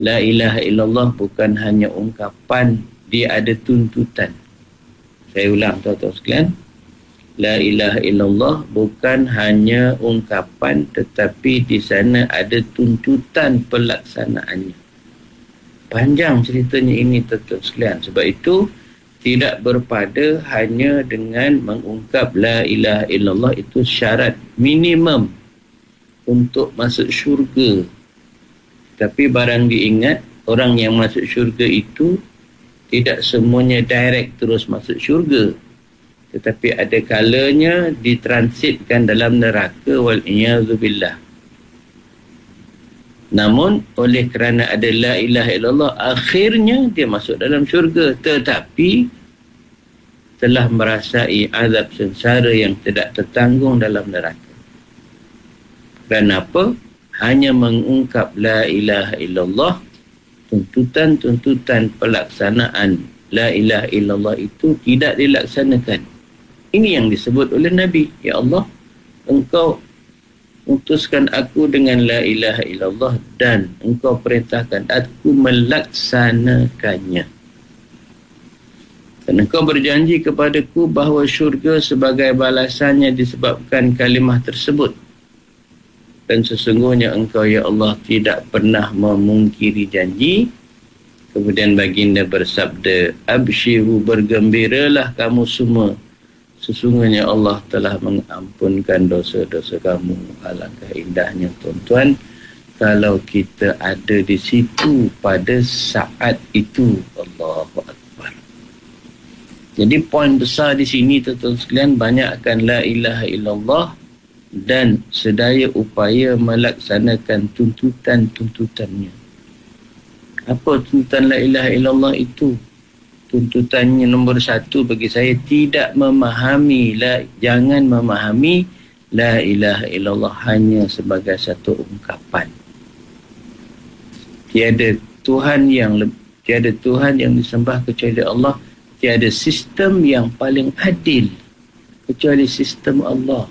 La ilaha illallah bukan hanya ungkapan, dia ada tuntutan. Saya ulang tuan-tuan sekalian. La ilaha illallah bukan hanya ungkapan, tetapi di sana ada tuntutan pelaksanaannya. Panjang ceritanya ini tuan-tuan sekalian. Sebab itu tidak berpada hanya dengan mengungkap la ilaha illallah itu syarat minimum untuk masuk syurga. Tapi barang diingat, orang yang masuk syurga itu tidak semuanya direct terus masuk syurga. Tetapi ada kalanya ditransitkan dalam neraka wal-iyadzubillah. Namun oleh kerana ada la ilaha illallah, akhirnya dia masuk dalam syurga, tetapi telah merasai azab sengsara yang tidak tertanggung dalam neraka. Kenapa? Hanya mengungkap la ilaha illallah, tuntutan-tuntutan pelaksanaan la ilaha illallah itu tidak dilaksanakan. Ini yang disebut oleh Nabi. Ya Allah, Engkau utuskan aku dengan la ilaha illallah dan Engkau perintahkan aku melaksanakannya. Dan Engkau berjanji kepadaku bahawa syurga sebagai balasannya disebabkan kalimah tersebut. Dan sesungguhnya Engkau, ya Allah, tidak pernah memungkiri janji. Kemudian baginda bersabda, abshiru, bergembiralah kamu semua. Sesungguhnya Allah telah mengampunkan dosa-dosa kamu. Alangkah indahnya tuan-tuan kalau kita ada di situ pada saat itu. Allahu Akbar. Jadi poin besar di sini tuan-tuan sekalian, banyakkan la ilaha illallah dan sedaya upaya melaksanakan tuntutan-tuntutannya. Apa tuntutan la ilaha illallah itu? Tuntutannya nombor satu bagi saya, tidak memahami, jangan memahami la ilaha illallah hanya sebagai satu ungkapan. Tiada Tuhan yang disembah kecuali Allah. Tiada sistem yang paling adil kecuali sistem Allah.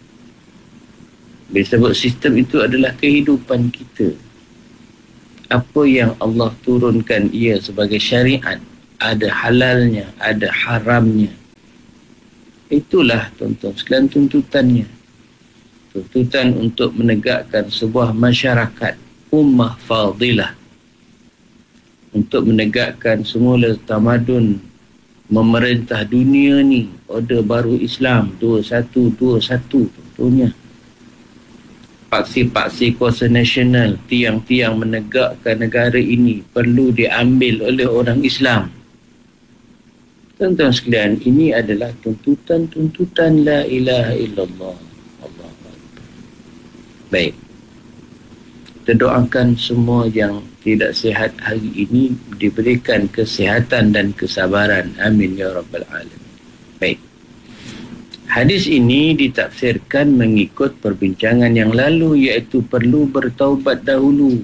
Bila sebut sistem itu adalah kehidupan kita. Apa yang Allah turunkan ia sebagai syariat, ada halalnya, ada haramnya. Itulah tuan-tuan sekalian tuntutannya. Tuntutan untuk menegakkan sebuah masyarakat, ummah fadilah. Untuk menegakkan semula tamadun memerintah dunia ni, order baru Islam 2121 tentunya. Paksi-paksi kuasa nasional, tiang-tiang menegakkan negara ini perlu diambil oleh orang Islam. Tuan-tuan sekalian, ini adalah tuntutan-tuntutan la ilaha illallah. Allah Akbar. Baik. Kita doakan semua yang tidak sihat hari ini diberikan kesihatan dan kesabaran. Amin ya rabbal alamin. Baik. Hadis ini ditafsirkan mengikut perbincangan yang lalu, iaitu perlu bertaubat dahulu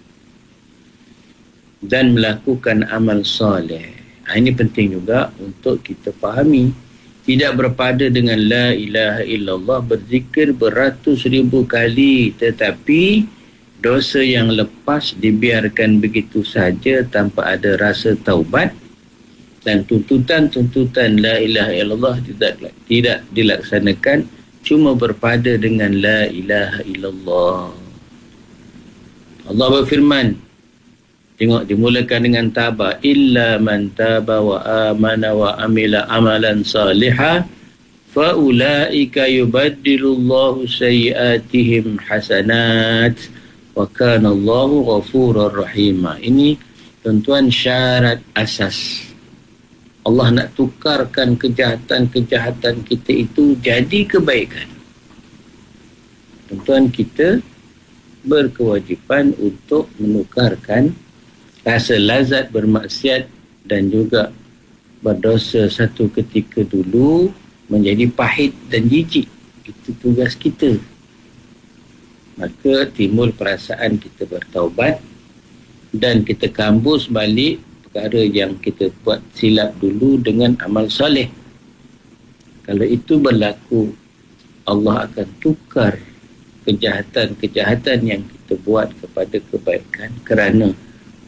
dan melakukan amal soleh. Ini penting juga untuk kita fahami. Tidak berpada dengan la ilaha illallah, berzikir beratus ribu kali, tetapi dosa yang lepas dibiarkan begitu saja tanpa ada rasa taubat, dan tuntutan-tuntutan la ilaha illallah tidak dilaksanakan, cuma berpada dengan la ilaha illallah. Allah berfirman, tengok dimulakan dengan taba, illa man taba wa amana wa amila amalan salihah fa ulaika yubaddilullahu sayyiatihim hasanat wa kana Allahu ghafurur rahim. Ini tuan-tuan syarat asas. Allah nak tukarkan kejahatan-kejahatan kita itu jadi kebaikan. Tuan-tuan, kita berkewajipan untuk menukarkan rasa lazat bermaksiat dan juga berdosa satu ketika dulu menjadi pahit dan jijik. Itu tugas kita. Maka timbul perasaan kita bertaubat dan kita kambus balik perkara yang kita buat silap dulu dengan amal soleh. Kalau itu berlaku, Allah akan tukar kejahatan-kejahatan yang kita buat kepada kebaikan, kerana